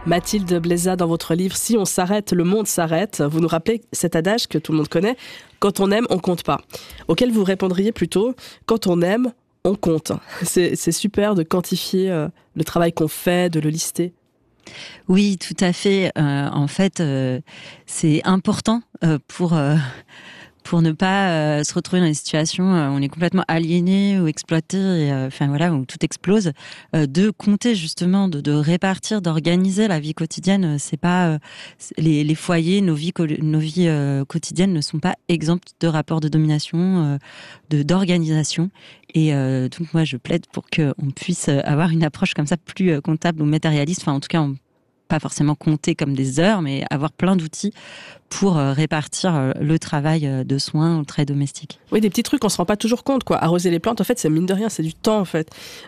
Mathilde Bléza, dans votre livre « Si on s'arrête, le monde s'arrête », vous nous rappelez cet adage que tout le monde connaît, « Quand on aime, on compte pas », auquel vous répondriez plutôt « Quand on aime, on compte ». C'est super de quantifier le travail qu'on fait, de le lister. Oui, tout à fait. En fait, c'est important pour ne pas se retrouver dans des situations où on est complètement aliéné ou exploité, où tout explose, de compter justement, de répartir, d'organiser la vie quotidienne. C'est pas les foyers, nos vies quotidiennes ne sont pas exemptes de rapports de domination, d'organisation. Et donc moi, je plaide pour qu'on puisse avoir une approche comme ça plus comptable ou matérialiste. Enfin, en tout cas, pas forcément compter comme des heures, mais avoir plein d'outils pour répartir le travail de soins, le travail domestique. Oui, des petits trucs, on se rend pas toujours compte, quoi. Arroser les plantes, en fait, c'est mine de rien, c'est du temps, en fait.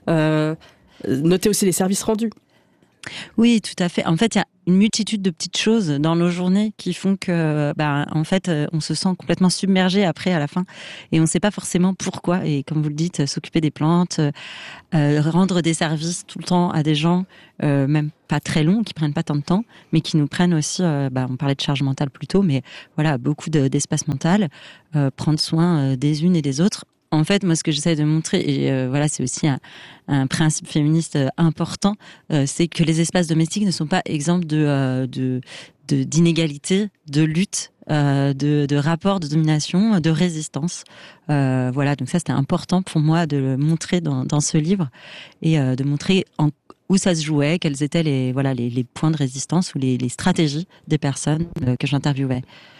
Notez aussi les services rendus. Oui, tout à fait. En fait, il y a une multitude de petites choses dans nos journées qui font que, on se sent complètement submergé après, à la fin, et on ne sait pas forcément pourquoi. Et comme vous le dites, s'occuper des plantes, rendre des services tout le temps à des gens, même pas très longs, qui prennent pas tant de temps, mais qui nous prennent aussi. On parlait de charge mentale plus tôt, mais voilà, beaucoup d'espace mental, prendre soin des unes et des autres. En fait, moi, ce que j'essaie de montrer, et c'est aussi un principe féministe important, c'est que les espaces domestiques ne sont pas exempts d'inégalités, de lutte, de rapports de domination, de résistance. Donc ça, c'était important pour moi de le montrer dans ce livre, et de montrer où ça se jouait, quels étaient les points de résistance ou les stratégies des personnes que j'interviewais.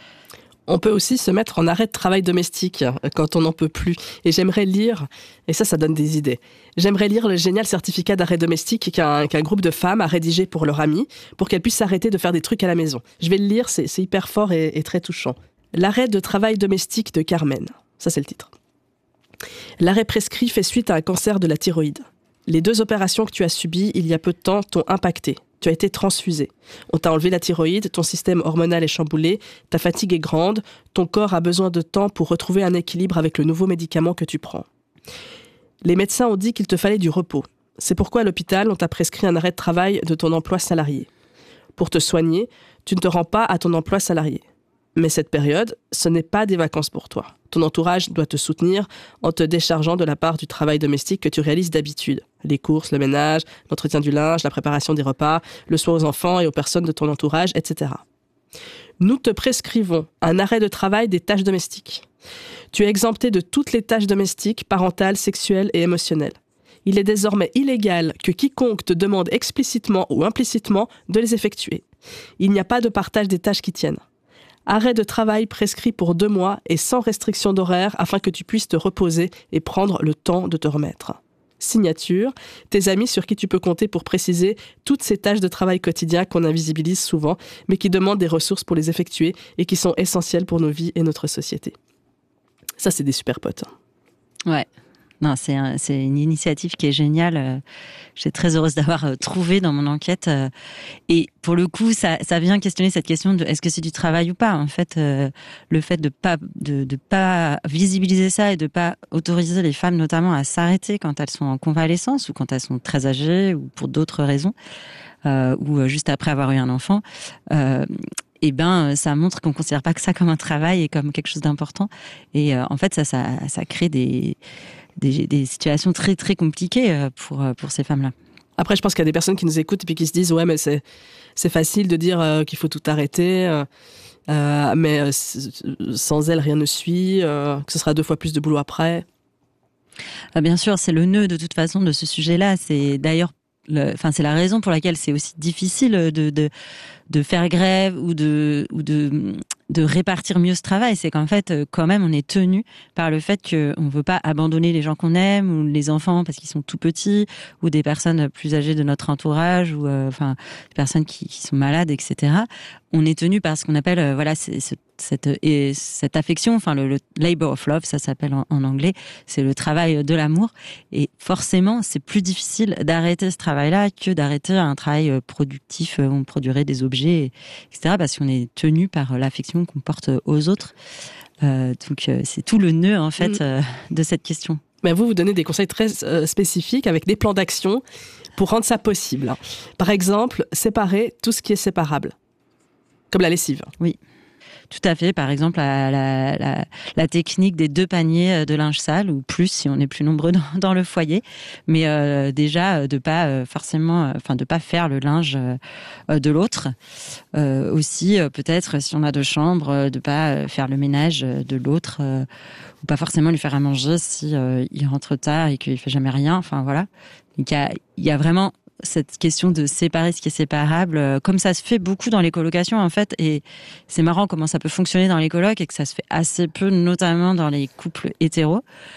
On peut aussi se mettre en arrêt de travail domestique quand on n'en peut plus. Et j'aimerais lire, et ça donne des idées, j'aimerais lire le génial certificat d'arrêt domestique qu'un groupe de femmes a rédigé pour leur amie, pour qu'elles puissent s'arrêter de faire des trucs à la maison. Je vais le lire, c'est hyper fort et très touchant. L'arrêt de travail domestique de Carmen. Ça, c'est le titre. L'arrêt prescrit fait suite à un cancer de la thyroïde. Les 2 opérations que tu as subies il y a peu de temps t'ont impacté. Tu as été transfusé. On t'a enlevé la thyroïde, ton système hormonal est chamboulé, ta fatigue est grande, ton corps a besoin de temps pour retrouver un équilibre avec le nouveau médicament que tu prends. Les médecins ont dit qu'il te fallait du repos. C'est pourquoi à l'hôpital, on t'a prescrit un arrêt de travail de ton emploi salarié. Pour te soigner, tu ne te rends pas à ton emploi salarié. Mais cette période, ce n'est pas des vacances pour toi. Ton entourage doit te soutenir en te déchargeant de la part du travail domestique que tu réalises d'habitude. Les courses, le ménage, l'entretien du linge, la préparation des repas, le soin aux enfants et aux personnes de ton entourage, etc. Nous te prescrivons un arrêt de travail des tâches domestiques. Tu es exempté de toutes les tâches domestiques, parentales, sexuelles et émotionnelles. Il est désormais illégal que quiconque te demande explicitement ou implicitement de les effectuer. Il n'y a pas de partage des tâches qui tiennent. Arrêt de travail prescrit pour 2 mois et sans restriction d'horaire afin que tu puisses te reposer et prendre le temps de te remettre. Signature, tes amis sur qui tu peux compter pour préciser toutes ces tâches de travail quotidien qu'on invisibilise souvent, mais qui demandent des ressources pour les effectuer et qui sont essentielles pour nos vies et notre société. Ça, c'est des super potes. Ouais. Non, c'est une initiative qui est géniale. J'étais très heureuse d'avoir trouvé dans mon enquête. Et pour le coup, ça vient questionner cette question de est-ce que c'est du travail ou pas. En fait, le fait de pas visibiliser ça et de pas autoriser les femmes notamment à s'arrêter quand elles sont en convalescence ou quand elles sont très âgées ou pour d'autres raisons, ou juste après avoir eu un enfant. Ça montre qu'on considère pas que ça comme un travail et comme quelque chose d'important. Et en fait, ça crée des situations très très compliquées pour ces femmes-là. Après, je pense qu'il y a des personnes qui nous écoutent et puis qui se disent ouais, mais c'est facile de dire qu'il faut tout arrêter, mais sans elle rien ne suit, que ce sera 2 fois plus de boulot après. Bien sûr, c'est le nœud de toute façon de ce sujet-là. C'est d'ailleurs c'est la raison pour laquelle c'est aussi difficile de faire grève ou de répartir mieux ce travail. C'est qu'en fait, quand même, on est tenu par le fait qu'on ne veut pas abandonner les gens qu'on aime ou les enfants parce qu'ils sont tout petits ou des personnes plus âgées de notre entourage ou des personnes qui sont malades, etc. On est tenu par ce qu'on appelle cette affection, le labor of love, ça s'appelle en anglais, c'est le travail de l'amour. Et forcément, c'est plus difficile d'arrêter ce travail-là que d'arrêter un travail productif où on produirait des objets, etc. Parce qu'on est tenu par l'affection qu'on porte aux autres. Donc, c'est tout le nœud, en fait, de cette question. Mais vous donnez des conseils très spécifiques avec des plans d'action pour rendre ça possible. Par exemple, séparer tout ce qui est séparable, comme la lessive. Oui. Tout à fait. Par exemple, la technique des 2 paniers de linge sale, ou plus si on est plus nombreux dans le foyer. Mais déjà, de pas de pas faire le linge de l'autre. Aussi, peut-être, si on a 2 chambres, de pas faire le ménage de l'autre, ou pas forcément lui faire à manger si il rentre tard et qu'il fait jamais rien. Enfin voilà. Donc, il y a vraiment cette question de séparer ce qui est séparable, comme ça se fait beaucoup dans les colocations en fait, et c'est marrant comment ça peut fonctionner dans les colocs et que ça se fait assez peu, notamment dans les couples hétéros,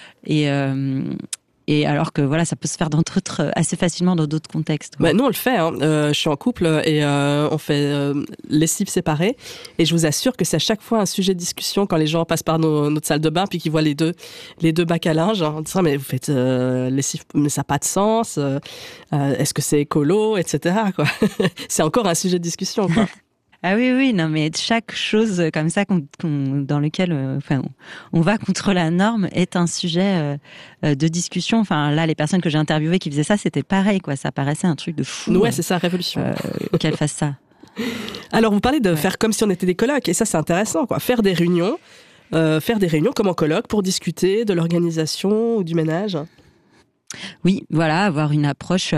et alors que voilà, ça peut se faire assez facilement dans d'autres contextes. Bah, nous on le fait, hein. Je suis en couple et on fait lessive séparée, et je vous assure que c'est à chaque fois un sujet de discussion quand les gens passent par notre salle de bain puis qu'ils voient les deux bacs à linge, hein, en disant mais vous faites lessive, mais ça n'a pas de sens, est-ce que c'est écolo, etc. quoi. C'est encore un sujet de discussion, quoi. Ah oui, non, mais chaque chose comme ça dans lequel on va contre la norme est un sujet de discussion. Enfin, là, les personnes que j'ai interviewées qui faisaient ça, c'était pareil, quoi. Ça paraissait un truc de fou. Ouais, c'est ça, révolution. Qu'elles fassent ça. Alors, vous parlez de faire comme si on était des colocs, et ça, c'est intéressant, quoi. Faire des réunions comme en coloc pour discuter de l'organisation ou du ménage. Oui, voilà, avoir une approche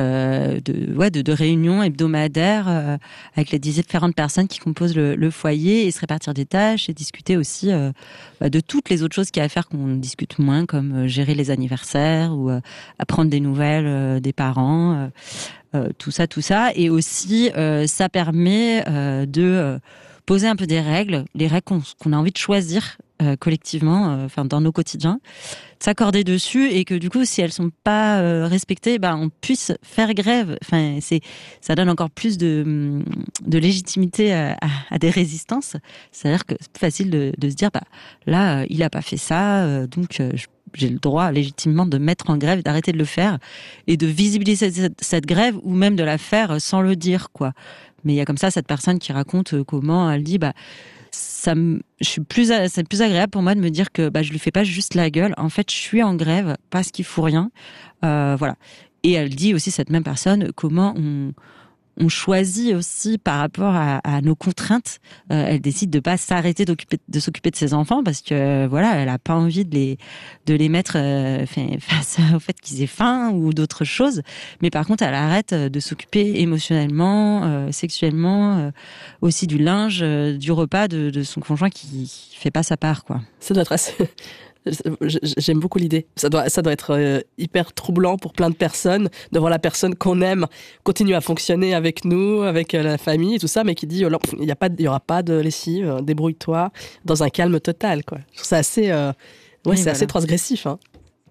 de réunions hebdomadaires avec les différentes personnes qui composent le foyer, et se répartir des tâches et discuter aussi de toutes les autres choses qu'il y a à faire qu'on discute moins, comme gérer les anniversaires ou apprendre des nouvelles des parents, tout ça. Et aussi, ça permet de poser un peu des règles, les règles qu'on a envie de choisir collectivement, dans nos quotidiens, s'accorder dessus, et que du coup, si elles sont pas respectées, on puisse faire grève. Enfin, ça donne encore plus de légitimité à des résistances. C'est-à-dire que c'est plus facile de se dire, là, il a pas fait ça, donc j'ai le droit légitimement de mettre en grève, d'arrêter de le faire, et de visibiliser cette grève, ou même de la faire sans le dire, quoi. Mais il y a comme ça cette personne qui raconte comment elle dit, c'est plus agréable pour moi de me dire que je lui fais pas juste la gueule. En fait, je suis en grève parce qu'il faut rien. Voilà. Et elle dit aussi, cette même personne, comment on choisit aussi par rapport à nos contraintes. Elle décide de pas s'arrêter de s'occuper de ses enfants parce que voilà, elle a pas envie de les mettre face au fait qu'ils aient faim ou d'autres choses. Mais par contre, elle arrête de s'occuper émotionnellement, sexuellement, aussi du linge, du repas de son conjoint qui fait pas sa part, quoi. Ça doit être assez... J'aime beaucoup l'idée. Ça doit être hyper troublant pour plein de personnes de voir la personne qu'on aime continuer à fonctionner avec nous, avec la famille et tout ça, mais qui dit il y aura pas de lessive, débrouille-toi, dans un calme total, quoi. Je trouve ça assez assez transgressif, hein.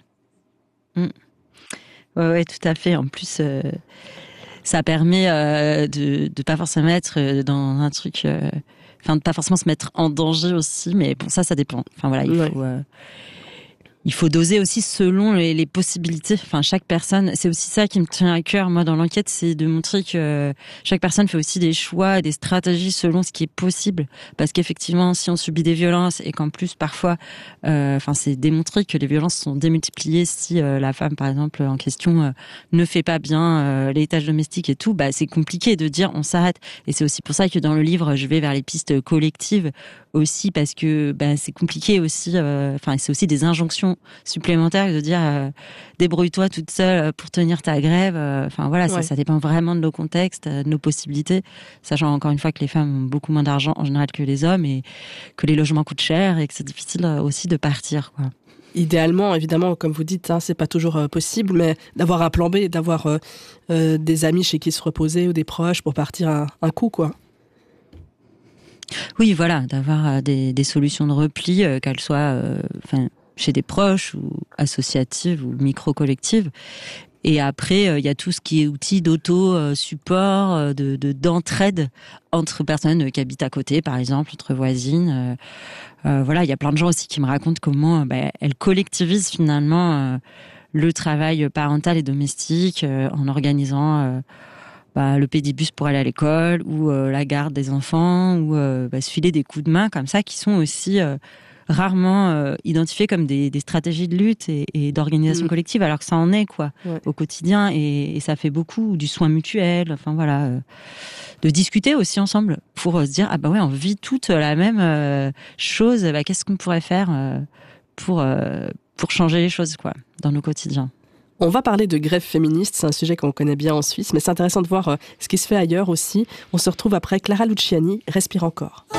Ouais, tout à fait. En plus, ça permet de pas forcément être dans un truc, de pas forcément se mettre en danger aussi, mais bon, ça dépend. Enfin voilà, il faut doser aussi selon les possibilités. Enfin, chaque personne, c'est aussi ça qui me tient à cœur, moi, dans l'enquête, c'est de montrer que chaque personne fait aussi des choix et des stratégies selon ce qui est possible. Parce qu'effectivement, si on subit des violences et qu'en plus, parfois, c'est démontré que les violences sont démultipliées si la femme, par exemple, en question, ne fait pas bien les tâches domestiques et tout, c'est compliqué de dire on s'arrête. Et c'est aussi pour ça que dans le livre, je vais vers les pistes collectives aussi, parce que c'est compliqué aussi. C'est aussi des injonctions supplémentaires de dire débrouille-toi toute seule pour tenir ta grève. Ça dépend vraiment de nos contextes, de nos possibilités, sachant encore une fois que les femmes ont beaucoup moins d'argent en général que les hommes, et que les logements coûtent cher, et que c'est difficile aussi de partir, quoi. Idéalement, évidemment, comme vous dites, c'est pas toujours possible, mais d'avoir un plan B, d'avoir des amis chez qui se reposer ou des proches pour partir un coup, quoi. Oui, voilà, d'avoir des solutions de repli, qu'elles soient chez des proches ou associatives ou micro-collectives. Et après, il y a tout ce qui est outils d'auto-support, d'entraide entre personnes qui habitent à côté, par exemple, entre voisines. Il y a plein de gens aussi qui me racontent comment elles collectivisent finalement le travail parental et domestique en organisant le pédibus pour aller à l'école, ou la garde des enfants, ou se filer des coups de main comme ça, qui sont aussi rarement identifiées comme des stratégies de lutte et d'organisation collective, alors que ça en est, quoi, au quotidien, et ça fait beaucoup du soin mutuel, enfin voilà, de discuter aussi ensemble pour se dire, ah bah ouais, on vit toute la même chose, bah, qu'est-ce qu'on pourrait faire pour changer les choses, quoi, dans nos quotidiens. On va parler de grève féministe, c'est un sujet qu'on connaît bien en Suisse, mais c'est intéressant de voir ce qui se fait ailleurs aussi. On se retrouve après Clara Luciani, Respire encore.